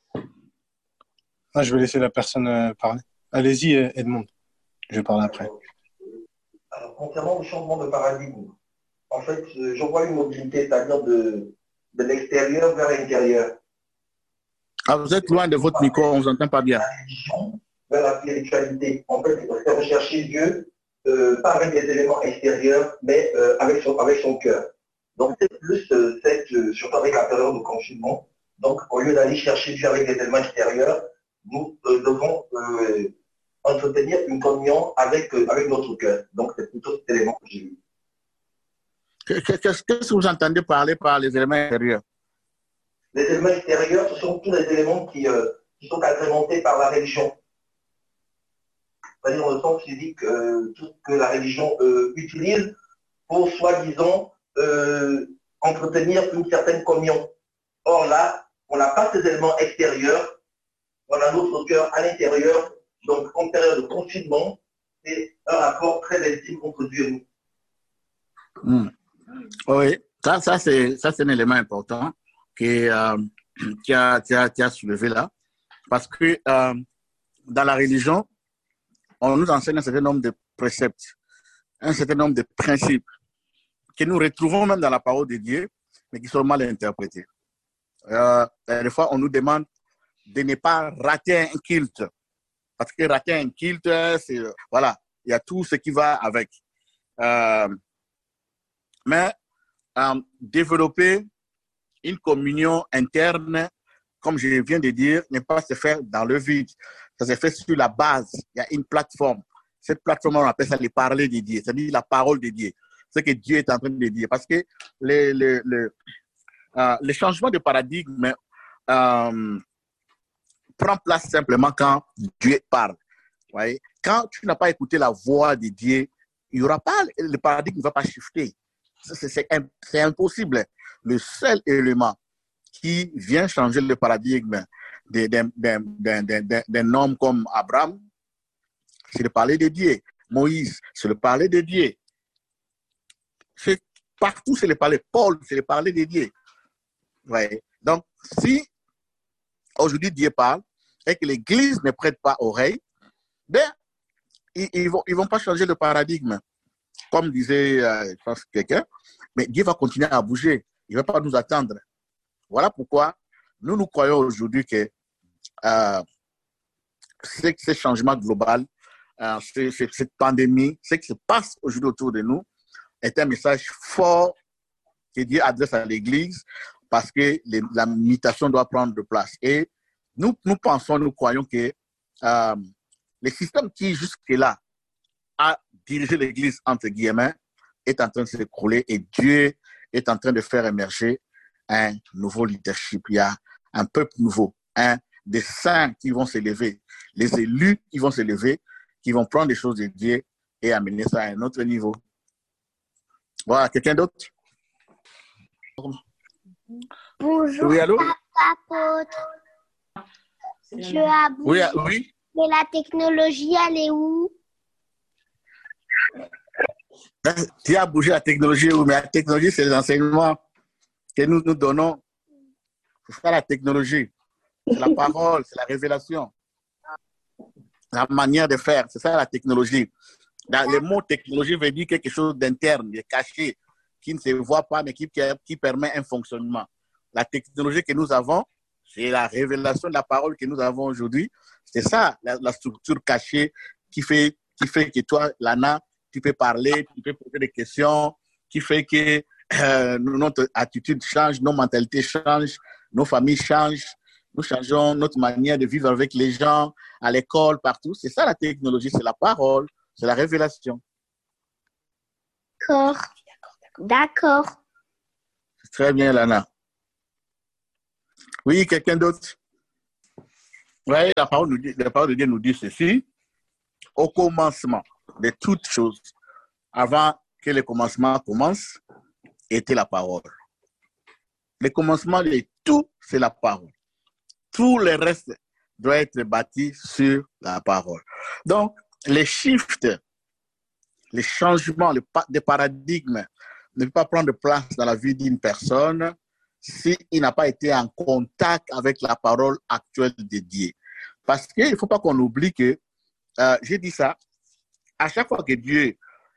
Je vais laisser la personne parler. Allez-y, Edmond. Je vais parler après. Alors, concernant le changement de paradigme, en fait, je vois une mobilité, c'est-à-dire de l'extérieur vers l'intérieur. Ah, vous êtes loin de votre micro, on ne vous entend pas bien. La religion vers la spiritualité. En fait, c'est rechercher Dieu, pas avec des éléments extérieurs, mais avec son cœur. Donc, c'est plus surtout avec la période de confinement. Donc, au lieu d'aller chercher Dieu avec des éléments extérieurs, nous devons entretenir une communion avec notre cœur. Donc, c'est plutôt cet élément que j'ai vu. Qu'est-ce que vous entendez parler par les éléments extérieurs? Les éléments extérieurs, ce sont tous les éléments qui sont agrémentés par la religion. C'est-à-dire dans le sens physique, tout ce que la religion utilise pour soi-disant entretenir une certaine communion. Or là, on n'a pas ces éléments extérieurs, on a notre cœur à l'intérieur. Donc, en période de confinement, c'est un rapport très intime entre Dieu et nous. Oui, ça c'est un élément important qui a soulevé là. Parce que dans la religion, on nous enseigne un certain nombre de préceptes, un certain nombre de principes que nous retrouvons même dans la parole de Dieu, mais qui sont mal interprétés. Des fois, on nous demande de ne pas rater un culte. Parce que rater un culte, c'est, voilà, il y a tout ce qui va avec. Mais développer une communion interne, comme je viens de dire, n'est pas se faire dans le vide. Ça se fait sur la base. Il y a une plateforme. Cette plateforme, on appelle ça les parler de Dieu, c'est-à-dire la parole de Dieu. Ce que Dieu est en train de dire. Parce que le changement de paradigme prend place simplement quand Dieu parle. Voyez? Quand tu n'as pas écouté la voix de Dieu, il y aura pas, le paradigme ne va pas shifter. C'est impossible. Le seul élément qui vient changer le paradigme d'un homme comme Abraham, c'est le parler de Dieu. Moïse, c'est le parler de Dieu. Partout, c'est le parler. Paul, c'est le parler de Dieu. Ouais. Donc, si aujourd'hui Dieu parle et que l'Église ne prête pas oreille, ben, ils vont pas changer le paradigme. Comme disait, je pense, quelqu'un, mais Dieu va continuer à bouger. Il ne va pas nous attendre. Voilà pourquoi nous croyons aujourd'hui que ce changement global, cette pandémie, ce qui se passe aujourd'hui autour de nous, est un message fort que Dieu adresse à l'Église parce que la mutation doit prendre place. Et nous pensons, nous croyons que le système qui jusque-là a dirigé l'Église, entre guillemets, est en train de s'écrouler et Dieu est en train de faire émerger un nouveau leadership. Il y a un peuple nouveau, des saints qui vont s'élever, les élus qui vont s'élever, qui vont prendre les choses de Dieu et amener ça à un autre niveau. Voilà, quelqu'un d'autre? Bonjour, oui, allô? apôtre. Oui. Mais la technologie, elle est où? Tu as bougé la technologie, mais la technologie, c'est les enseignements que nous donnons. C'est ça la technologie. C'est la parole, c'est la révélation. La manière de faire, c'est ça la technologie. Le mot technologie veut dire quelque chose d'interne, de caché, qui ne se voit pas, mais qui permet un fonctionnement. La technologie que nous avons, c'est la révélation de la parole que nous avons aujourd'hui. C'est ça, la structure cachée qui fait que toi, Lana, tu peux parler, tu peux poser des questions, qui fait que notre attitude change, nos mentalités changent, nos familles changent. Nous changeons notre manière de vivre avec les gens, à l'école, partout. C'est ça la technologie, c'est la parole, c'est la révélation. D'accord. D'accord. Très bien, Lana. Oui, quelqu'un d'autre? Oui, la parole de Dieu nous dit ceci. Au commencement de toutes choses, avant que le commencement commence, était la parole. Le commencement de tout, c'est la parole. Tout le reste doit être bâti sur la parole. Donc, les shifts, les changements, des paradigmes ne peuvent pas prendre place dans la vie d'une personne s'il n'a pas été en contact avec la parole actuelle de Dieu. Parce qu'il ne faut pas qu'on oublie que, j'ai dit ça, à chaque fois que Dieu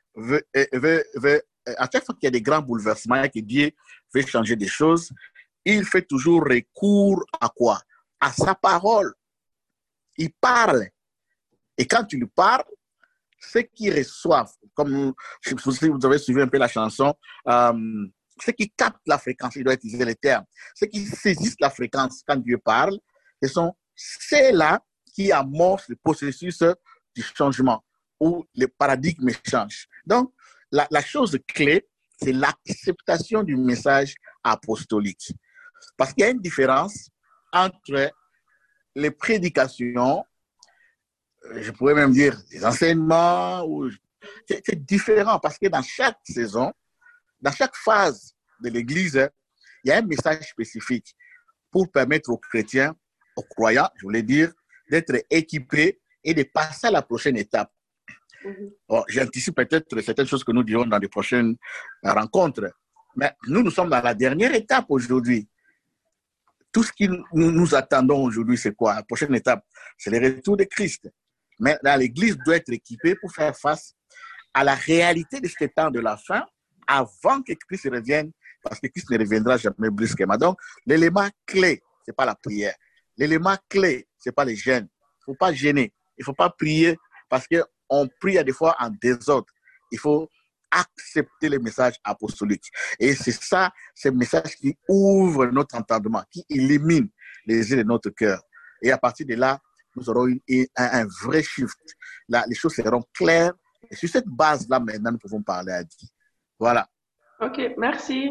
à chaque fois qu'il y a des grands bouleversements et que Dieu veut changer des choses, il fait toujours recours à quoi? À sa parole. Il parle. Et quand tu lui parles, ceux qui reçoivent, comme si vous avez suivi un peu la chanson, ceux qui captent la fréquence, il doit utiliser les termes, ceux qui saisissent la fréquence quand Dieu parle, ce sont ceux-là qui amorcent le processus du changement, où le paradigme change. Donc, la chose clé, c'est l'acceptation du message apostolique. Parce qu'il y a une différence entre les prédications, je pourrais même dire des enseignements, c'est différent parce que dans chaque saison, dans chaque phase de l'Église, il y a un message spécifique pour permettre aux chrétiens, aux croyants, je voulais dire, d'être équipés et de passer à la prochaine étape. Bon, j'anticipe peut-être certaines choses que nous dirons dans les prochaines rencontres, mais nous sommes dans la dernière étape aujourd'hui. Tout ce que nous attendons aujourd'hui, c'est quoi? La prochaine étape, c'est le retour de Christ. Mais l'Église doit être équipée pour faire face à la réalité de ce temps de la fin avant que Christ revienne, parce que Christ ne reviendra jamais brusquement. Donc, l'élément clé, ce n'est pas la prière. L'élément clé, ce n'est pas les jeûnes. Il ne faut pas gêner. Il ne faut pas prier parce qu'on prie à des fois en désordre. Il faut accepter le message apostolique. Et c'est ça, ce message qui ouvre notre entendement, qui élimine les idées de notre cœur. Et à partir de là, nous aurons un vrai shift. Là, les choses seront claires. Et sur cette base-là, maintenant, nous pouvons parler à Dieu. Voilà. Ok, merci.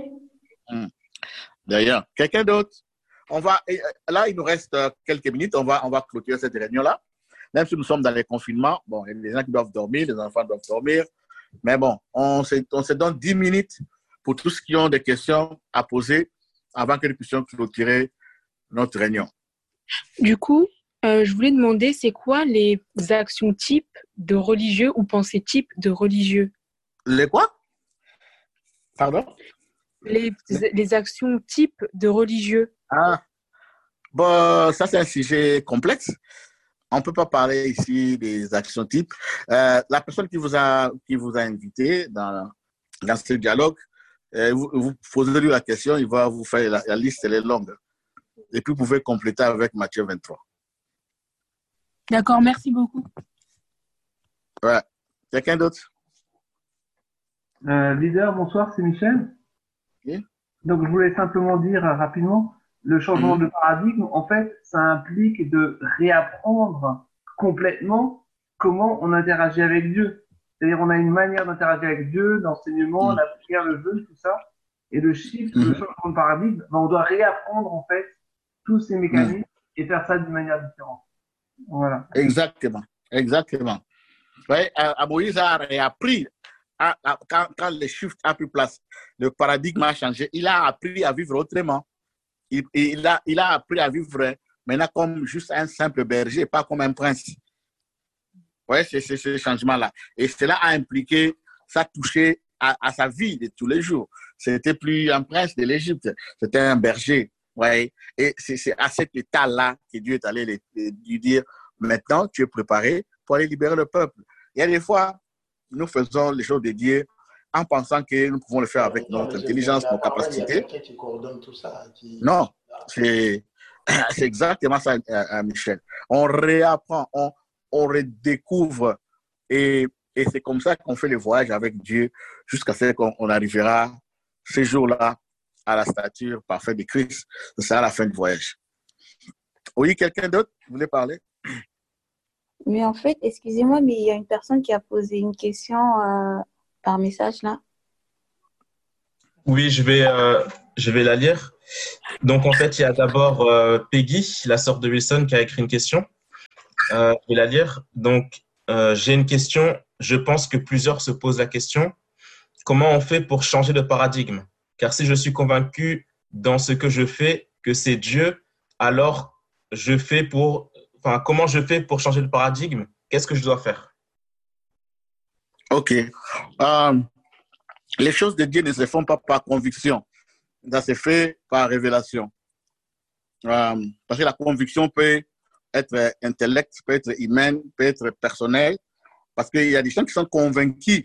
D'ailleurs, quelqu'un d'autre? Là, il nous reste quelques minutes. On va clôturer cette réunion-là. Même si nous sommes dans les confinements, bon, il y a des gens qui doivent dormir, les enfants doivent dormir. Mais bon, on se donne 10 minutes pour tous ceux qui ont des questions à poser avant que nous puissions clôturer notre réunion. Du coup, je voulais demander, c'est quoi les actions types de religieux ou pensées types de religieux? Les quoi? Pardon? Les actions types de religieux. Ah, bon, ça c'est un sujet complexe. On ne peut pas parler ici des actions types. La personne qui vous a invité dans ce dialogue, vous posez-lui la question, il va vous faire la liste, elle est longue. Et puis, vous pouvez compléter avec Matthieu 23. D'accord, merci beaucoup. Ouais. Quelqu'un d'autre? Leader, bonsoir, c'est Michel. Oui. Donc, je voulais simplement dire rapidement, le changement de paradigme, en fait, ça implique de réapprendre complètement comment on interagit avec Dieu. C'est-à-dire, on a une manière d'interagir avec Dieu, l'enseignement, la prière, le jeûne, tout ça. Et le shift, le changement de paradigme, on doit réapprendre, en fait, tous ces mécanismes et faire ça d'une manière différente. Voilà. Exactement. Ouais, Moïse a réappris, quand le shift a pris place, le paradigme a changé, il a appris à vivre autrement. Il a appris à vivre maintenant comme juste un simple berger, pas comme un prince. Oui, c'est ce changement-là. Et cela a impliqué, ça a touché à sa vie de tous les jours. C'était plus un prince de l'Égypte, c'était un berger. Ouais. Et c'est à cet état-là que Dieu est allé lui dire, maintenant tu es préparé pour aller libérer le peuple. Il y a des fois, nous faisons les choses de Dieu en pensant que nous pouvons le faire avec notre intelligence, nos capacités. Non, c'est exactement ça, Michel. On réapprend, on redécouvre et c'est comme ça qu'on fait le voyage avec Dieu jusqu'à ce qu'on arrivera ce jour-là à la stature parfaite de Christ. C'est ça la fin du voyage. Oui, quelqu'un d'autre voulait parler? Mais en fait, excusez-moi, mais il y a une personne qui a posé une question par message là. Oui, je vais la lire. Donc, en fait, il y a d'abord Peggy, la sœur de Wilson, qui a écrit une question. Je vais la lire. Donc, j'ai une question. Je pense que plusieurs se posent la question. Comment on fait pour changer de paradigme? Car si je suis convaincu dans ce que je fais que c'est Dieu, alors comment je fais pour changer de paradigme? Qu'est-ce que je dois faire? OK. Les choses de Dieu ne se font pas par conviction. Ça se fait par révélation. Parce que la conviction peut être intellect, peut être humaine, peut être personnelle. Parce qu'il y a des gens qui sont convaincus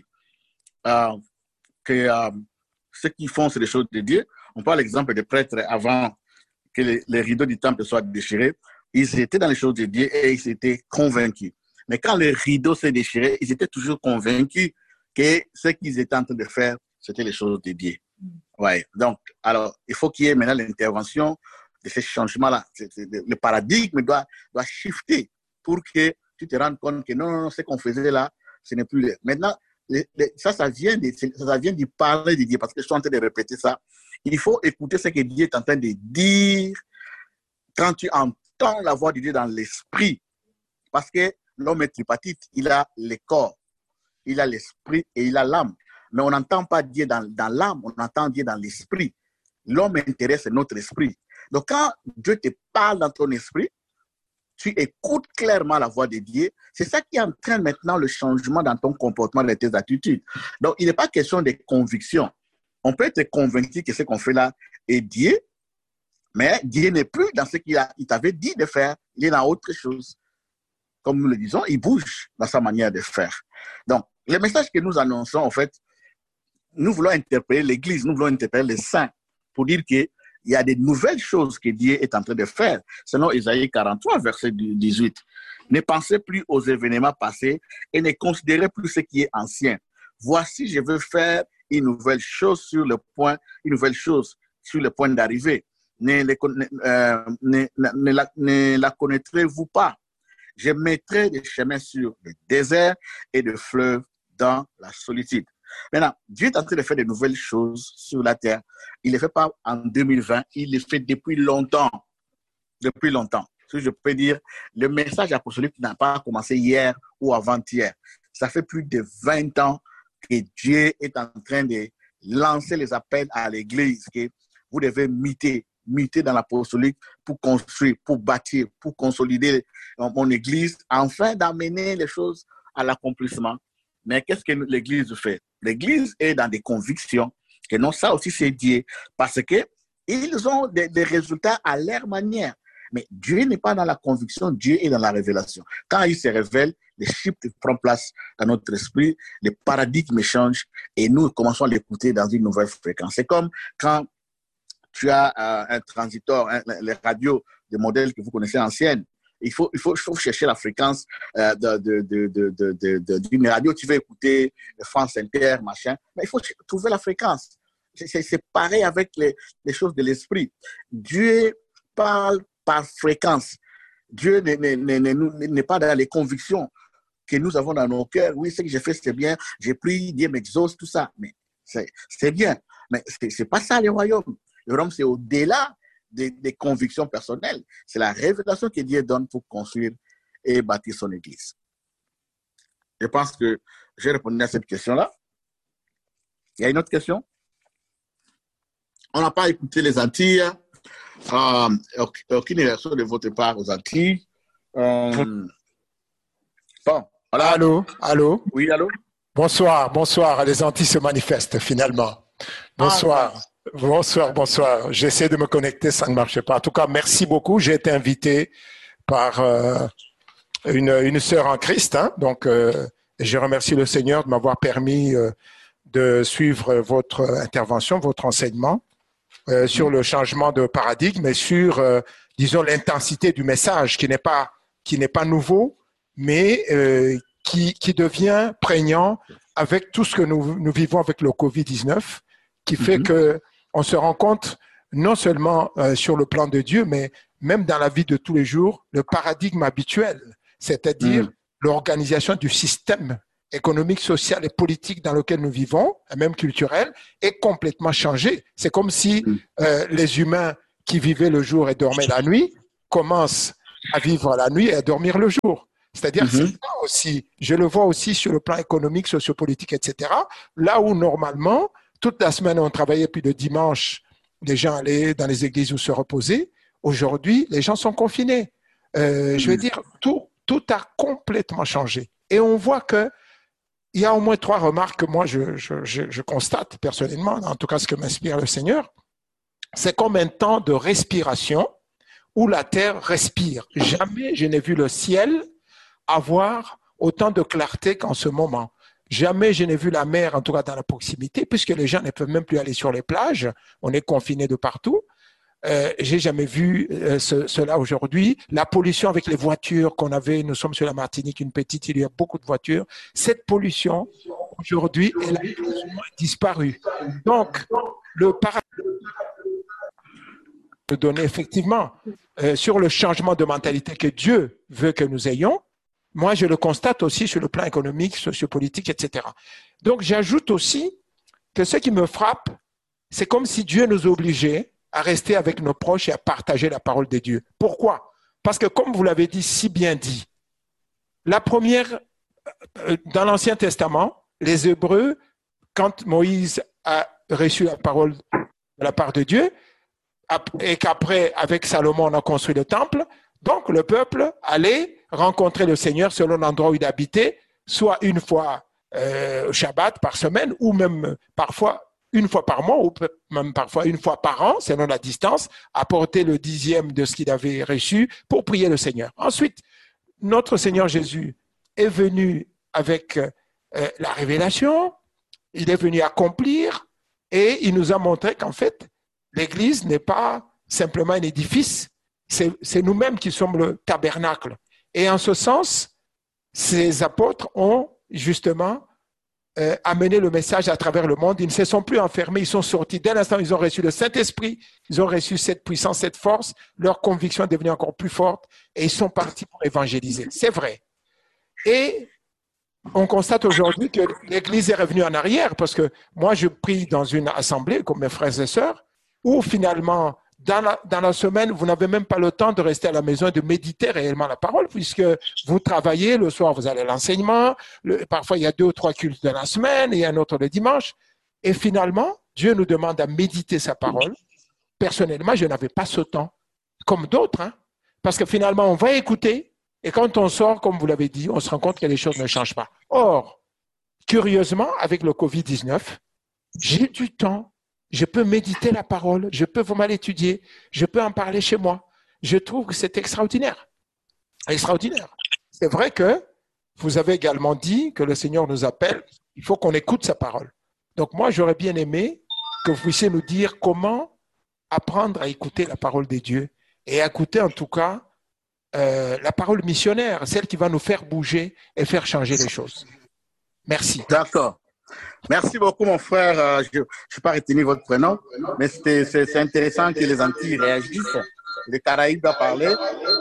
que ce qu'ils font, c'est des choses de Dieu. On prend l'exemple des prêtres avant que les rideaux du temple soient déchirés. Ils étaient dans les choses de Dieu et ils étaient convaincus. Mais quand le rideau s'est déchiré, ils étaient toujours convaincus que ce qu'ils étaient en train de faire, c'était les choses de Dieu. Ouais. Donc, alors, il faut qu'il y ait maintenant l'intervention de ces changements-là. Le paradigme doit shifter pour que tu te rendes compte que non, ce qu'on faisait là, ce n'est plus... Maintenant, ça vient du parler de Dieu, parce que je suis en train de répéter ça. Il faut écouter ce que Dieu est en train de dire quand tu entends la voix de Dieu dans l'esprit. Parce que l'homme est tripartite, il a le corps, il a l'esprit et il a l'âme. Mais on n'entend pas Dieu dans l'âme, on entend Dieu dans l'esprit. L'homme intéresse notre esprit. Donc quand Dieu te parle dans ton esprit, tu écoutes clairement la voix de Dieu. C'est ça qui entraîne maintenant le changement dans ton comportement, dans tes attitudes. Donc, il n'est pas question de conviction. On peut être convaincu que ce qu'on fait là est Dieu, mais Dieu n'est plus dans ce qu'il t'avait dit de faire. Il est dans autre chose. Comme nous le disons, il bouge dans sa manière de faire. Donc, le message que nous annonçons, en fait, nous voulons interpeller l'Église, nous voulons interpeller les saints pour dire que il y a des nouvelles choses que Dieu est en train de faire. Selon Isaïe 43, verset 18. Ne pensez plus aux événements passés et ne considérez plus ce qui est ancien. Voici, je veux faire une nouvelle chose sur le point d'arriver. Ne la connaîtrez-vous pas? Je mettrai des chemins sur le désert et des fleuves dans la solitude. Maintenant, Dieu est en train de faire de nouvelles choses sur la terre. Il ne les fait pas en 2020, il les fait depuis longtemps. Depuis longtemps. Si je peux dire, le message apostolique n'a pas commencé hier ou avant-hier. Ça fait plus de 20 ans que Dieu est en train de lancer les appels à l'Église, que vous devez muter dans l'apostolique pour construire, pour bâtir, pour consolider mon Église, afin d'amener les choses à l'accomplissement. Mais qu'est-ce que l'Église fait? L'Église est dans des convictions que non, ça aussi c'est Dieu, parce qu'ils ont des résultats à leur manière. Mais Dieu n'est pas dans la conviction, Dieu est dans la révélation. Quand il se révèle, les shift prend place dans notre esprit, les paradigmes changent et nous commençons à l'écouter dans une nouvelle fréquence. C'est comme quand tu as un transitor, les radios, des modèles que vous connaissez anciennes. Il faut chercher la fréquence d'une radio. Tu veux écouter France Inter, machin. Mais il faut trouver la fréquence. C'est pareil avec les choses de l'esprit. Dieu parle par fréquence. Dieu n'est pas dans les convictions que nous avons dans nos cœurs. Oui, ce que j'ai fait, c'est bien. J'ai pris, Dieu m'exauce, tout ça. Mais c'est bien. Mais c'est pas ça le royaume. Le royaume, c'est au-delà des convictions personnelles. C'est la révélation que Dieu donne pour construire et bâtir son Église. Je pense que j'ai répondu à cette question-là. Il y a une autre question? On n'a pas écouté les Antilles. Aucune réaction de votre part aux Antilles. Bon, voilà. Allô? Oui, allô? Bonsoir. Les Antilles se manifestent finalement. Bonsoir. Bonsoir. J'essaie de me connecter, ça ne marche pas. En tout cas, merci beaucoup. J'ai été invité par une sœur en Christ. Donc, je remercie le Seigneur de m'avoir permis de suivre votre intervention, votre enseignement sur le changement de paradigme et sur, disons, l'intensité du message qui n'est pas nouveau, mais qui devient prégnant avec tout ce que nous vivons avec le Covid-19, qui fait que on se rend compte non seulement sur le plan de Dieu, mais même dans la vie de tous les jours, le paradigme habituel, c'est-à-dire l'organisation du système économique, social et politique dans lequel nous vivons, et même culturel, est complètement changé. C'est comme si les humains qui vivaient le jour et dormaient la nuit commencent à vivre la nuit et à dormir le jour. C'est-à-dire que c'est ça aussi, je le vois aussi sur le plan économique, sociopolitique, etc. Là où normalement, toute la semaine on travaillait, puis le dimanche, les gens allaient dans les églises ou se reposer. Aujourd'hui, les gens sont confinés. Je veux dire, tout a complètement changé. Et on voit que il y a au moins 3 remarques que moi je constate personnellement, en tout cas ce que m'inspire le Seigneur. C'est comme un temps de respiration où la terre respire. Jamais je n'ai vu le ciel avoir autant de clarté qu'en ce moment. Jamais je n'ai vu la mer, en tout cas dans la proximité, puisque les gens ne peuvent même plus aller sur les plages. On est confinés de partout. J'ai jamais vu cela aujourd'hui. La pollution avec les voitures qu'on avait, nous sommes sur la Martinique, une petite, il y a beaucoup de voitures. Cette pollution, aujourd'hui, elle a plus ou moins disparu. Donc, le paradigme de donner effectivement sur le changement de mentalité que Dieu veut que nous ayons, moi je le constate aussi sur le plan économique, sociopolitique, etc. Donc, j'ajoute aussi que ce qui me frappe, c'est comme si Dieu nous obligeait à rester avec nos proches et à partager la parole de Dieu. Pourquoi? Parce que comme vous l'avez dit, si bien dit, la première, dans l'Ancien Testament, les Hébreux, quand Moïse a reçu la parole de la part de Dieu, et qu'après, avec Salomon, on a construit le temple, donc le peuple allait rencontrer le Seigneur selon l'endroit où il habitait, soit une fois au Shabbat par semaine, ou même parfois une fois par mois, ou même parfois une fois par an, selon la distance, apporter le 10e de ce qu'il avait reçu pour prier le Seigneur. Ensuite, notre Seigneur Jésus est venu avec la révélation, il est venu accomplir, et il nous a montré qu'en fait, l'Église n'est pas simplement un édifice, c'est nous-mêmes qui sommes le tabernacle. Et en ce sens, ces apôtres ont justement amené le message à travers le monde. Ils ne se sont plus enfermés, ils sont sortis. Dès l'instant où ils ont reçu le Saint-Esprit, ils ont reçu cette puissance, cette force, leur conviction est devenue encore plus forte et ils sont partis pour évangéliser. C'est vrai. Et on constate aujourd'hui que l'Église est revenue en arrière parce que moi, je prie dans une assemblée, comme mes frères et sœurs, où finalement, dans la semaine, vous n'avez même pas le temps de rester à la maison et de méditer réellement la parole, puisque vous travaillez, le soir, vous allez à l'enseignement, parfois il y a 2 ou 3 cultes dans la semaine et un autre le dimanche. Et finalement, Dieu nous demande à méditer sa parole. Personnellement, je n'avais pas ce temps, comme d'autres, hein, parce que finalement, on va écouter, et quand on sort, comme vous l'avez dit, on se rend compte que les choses ne changent pas. Or, curieusement, avec le Covid-19, j'ai du temps. Je peux méditer la parole, je peux vraiment l'étudier, je peux en parler chez moi. Je trouve que c'est extraordinaire. Extraordinaire. C'est vrai que vous avez également dit que le Seigneur nous appelle, il faut qu'on écoute sa parole. Donc moi, j'aurais bien aimé que vous puissiez nous dire comment apprendre à écouter la parole de Dieu et à écouter en tout cas la parole missionnaire, celle qui va nous faire bouger et faire changer les choses. Merci. D'accord. Merci beaucoup, mon frère. Je ne suis pas retenu votre prénom, mais c'est intéressant que les Antilles réagissent. Les Caraïbes doivent parler.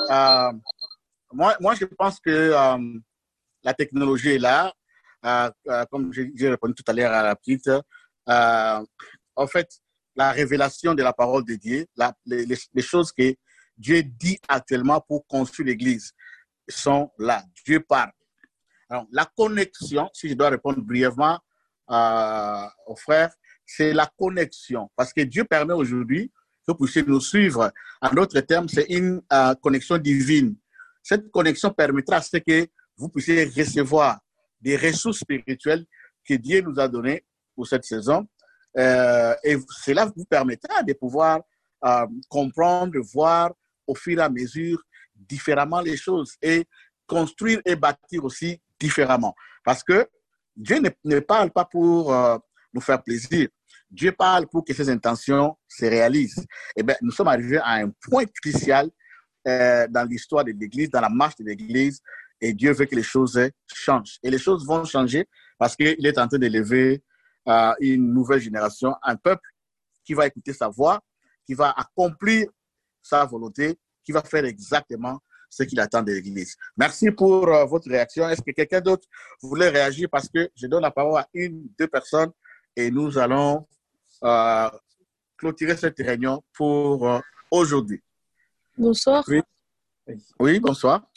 Moi, je pense que la technologie est là. Comme j'ai répondu tout à l'heure à la petite, en fait, la révélation de la parole de Dieu, les choses que Dieu dit actuellement pour construire l'Église sont là. Dieu parle. Alors, la connexion, si je dois répondre brièvement aux frères, c'est la connexion. Parce que Dieu permet aujourd'hui que vous puissiez nous suivre. En d'autres termes, c'est une connexion divine. Cette connexion permettra à ce que vous puissiez recevoir des ressources spirituelles que Dieu nous a données pour cette saison. Et cela vous permettra de pouvoir comprendre, voir au fur et à mesure différemment les choses et construire et bâtir aussi différemment. Parce que Dieu ne parle pas pour nous faire plaisir. Dieu parle pour que ses intentions se réalisent. Et bien, nous sommes arrivés à un point crucial dans l'histoire de l'Église, dans la marche de l'Église, et Dieu veut que les choses changent. Et les choses vont changer parce qu'il est en train d'élever une nouvelle génération, un peuple qui va écouter sa voix, qui va accomplir sa volonté, qui va faire exactement ce qu'il attend de l'Église. Merci pour votre réaction. Est-ce que quelqu'un d'autre voulait réagir? Parce que je donne la parole à deux personnes et nous allons clôturer cette réunion pour aujourd'hui. Bonsoir. Oui, bonsoir.